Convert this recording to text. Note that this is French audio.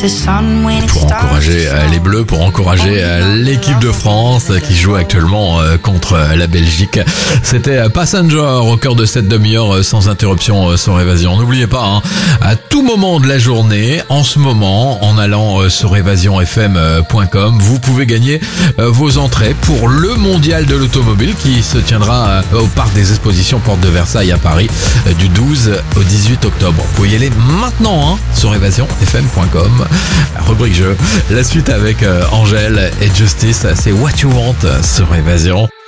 Pour encourager les Bleus, pour encourager l'équipe de France qui joue actuellement contre la Belgique. C'était Passenger au cœur de cette demi-heure sans interruption sur Évasion. N'oubliez pas, à tout moment de la journée, en ce moment, en allant sur évasionfm.com, vous pouvez gagner vos entrées pour le mondial de l'automobile qui se tiendra au parc des expositions Porte de Versailles à Paris du 12 au 18 octobre. Vous pouvez y aller maintenant sur évasionfm.com. Rubrique jeu. La suite avec Angèle et Justice, c'est What You Want sur Évasion.